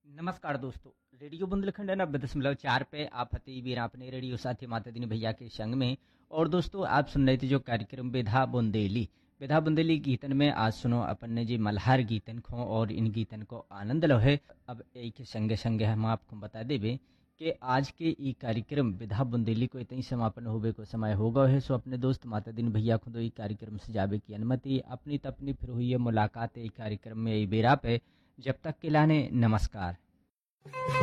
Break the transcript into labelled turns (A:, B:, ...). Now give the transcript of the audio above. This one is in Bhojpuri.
A: नमस्कार दोस्तों। रेडियो बुंदेलखंड 90.4 पे आप फतेह बीर अपने रेडियो साथी माता दीनी भैया के संग में। और दोस्तों आप सुन रहे थे जो कार्यक्रम बेधा बुंदेली गीतन में आज सुनो अपन ने जी मल्हार गीतन खो और इन गीतन को आनंद लो है। अब एक संगे संगे हम आपको बता देवे कि आज के ई कार्यक्रम विधा बुंदेली को इतनी समापन होवे को समय हो गए है। सो अपने दोस्त माता दीन भैया खुद ई कार्यक्रम से जावे की अनुमति अपनी तपनी फिर हुई है मुलाकात ई कार्यक्रम में ई बेरा पे। जब तक के लाने नमस्कार।